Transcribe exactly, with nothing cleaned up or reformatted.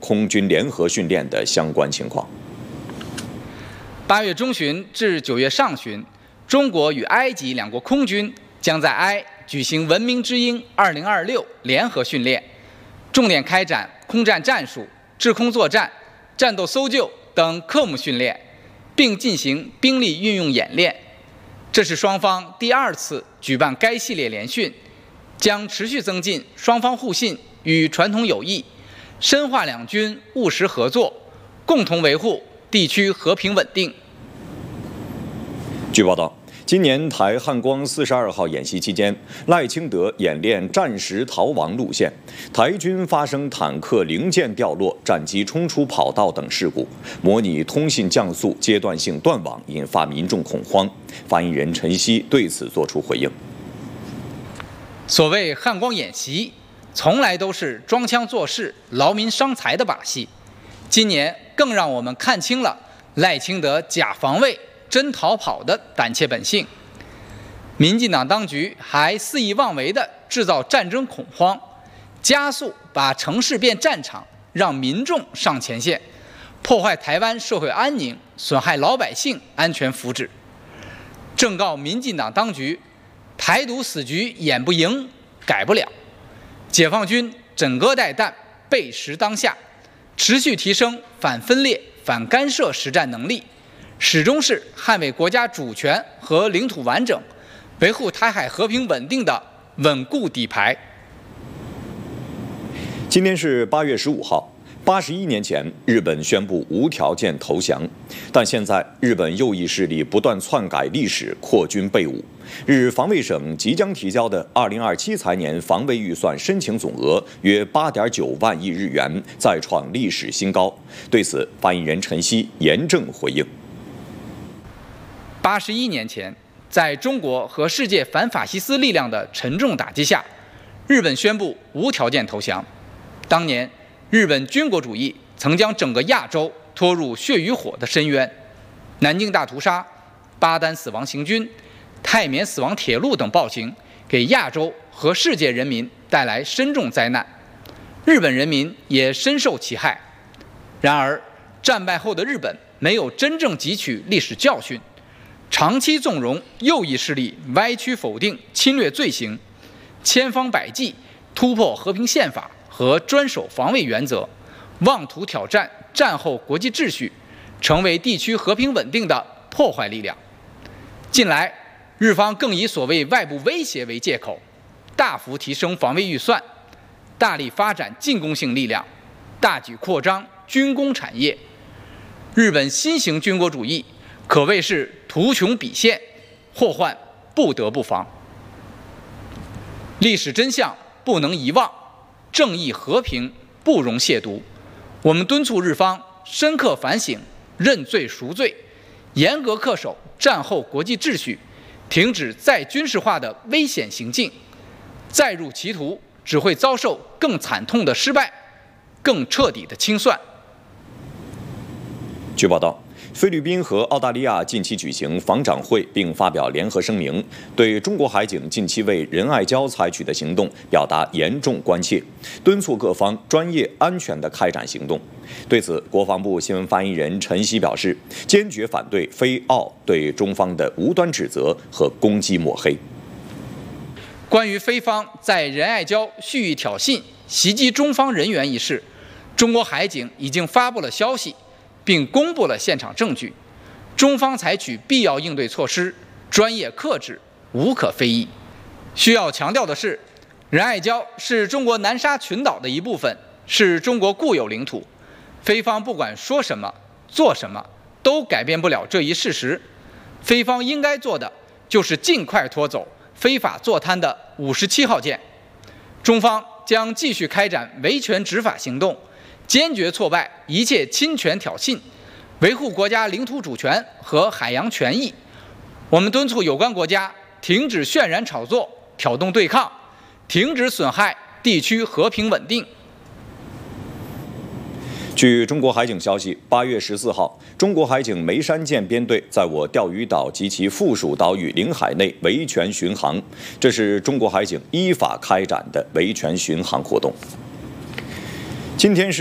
空军联合训练的相关情况。 八月中旬至九月上旬，中国与埃及两国空军将在埃举行“文明之鹰二零二六”联合训练，重点开展空战战术、制空作战、战斗搜救等科目训练，并进行兵力运用演练。这是双方第二次举办该系列联训，将持续增进双方互信与传统友谊，深化两军务实合作，共同维护地区和平稳定。 据报道，今年台汉光四十二号演习期间，赖清德演练战时逃亡路线，台军发生坦克零件掉落、战机冲出跑道等事故，模拟通信降速阶段性断网，引发民众恐慌。发言人陈希对此作出回应。 所谓汉光演习，从来都是装腔作势、劳民伤财的把戏。今年更让我们看清了赖清德假防卫、真逃跑的胆怯本性。民进党当局还肆意妄为地制造战争恐慌，加速把城市变战场，让民众上前线，破坏台湾社会安宁，损害老百姓安全福祉。正告民进党当局，台独死局演不赢，改不了。解放军枕戈待旦，备时当下，持续提升反分裂、反干涉实战能力，始终是捍卫国家主权和领土完整、维护台海和平稳定的稳固底牌。 今天是八月十五号。八十一年前，日本宣布无条件投降，但现在日本右翼势力不断篡改历史，扩军备武。日防卫省即将提交的二零二七财年防卫预算申请总额约八点九万亿日元，再创历史新高。对此，发言人陈希严正回应。 八十一年前，在中国和世界反法西斯力量的沉重打击下，日本宣布无条件投降。当年，日本军国主义曾将整个亚洲拖入血与火的深渊，南京大屠杀、巴丹死亡行军、泰缅死亡铁路等暴行，给亚洲和世界人民带来深重灾难，日本人民也深受其害。然而，战败后的日本没有真正汲取历史教训，长期纵容右翼势力歪曲否定侵略罪行，千方百计突破和平宪法和专守防卫原则，妄图挑战战后国际秩序，成为地区和平稳定的破坏力量。近来，日方更以所谓外部威胁为借口，大幅提升防卫预算，大力发展进攻性力量，大举扩张军工产业。日本新型军国主义可谓是图穷匕现，祸患不得不防。历史真相不能遗忘，正义和平不容亵渎。我们敦促日方深刻反省，认罪赎罪，严格恪守战后国际秩序，停止再军事化的危险行径。再入歧途，只会遭受更惨痛的失败，更彻底的清算。 据报道，菲律宾和澳大利亚近期举行防长会，并发表联合声明，对中国海警近期为仁爱礁采取的行动表达严重关切，敦促各方专业、安全地开展行动。对此，国防部新闻发言人陈希表示，坚决反对菲澳对中方的无端指责和攻击抹黑。 关于菲方在仁爱礁蓄意挑衅、袭击中方人员一事，中国海警已经发布了消息，并公布了现场证据，中方采取必要应对措施，专业克制，无可非议。需要强调的是，仁爱礁是中国南沙群岛的一部分，是中国固有领土。菲方不管说什么、做什么，都改变不了这一事实。菲方应该做的就是尽快拖走非法坐滩的五十七号舰。中方将继续开展维权执法行动，坚决挫败一切侵权挑衅，维护国家领土主权和海洋权益。我们敦促有关国家停止渲染炒作、挑动对抗，停止损害地区和平稳定。 据中国海警消息，八月十四号，中国海警梅山舰编队在我钓鱼岛及其附属岛屿领海内维权巡航，这是中国海警依法开展的维权巡航活动。今天是